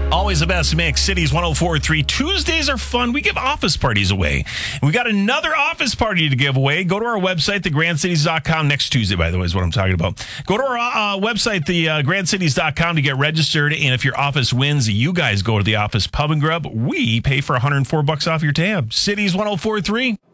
Always the best mix. Cities 104.3. Tuesdays are fun. We give office parties away. We got another office party to give away. Go to our website, thegrandcities.com. Next Tuesday, by the way, is what I'm talking about. Go to our website, thegrandcities.com, to get registered. And if your office wins, you guys go to the office pub and grub. We pay for $104 off your tab. Cities 104.3.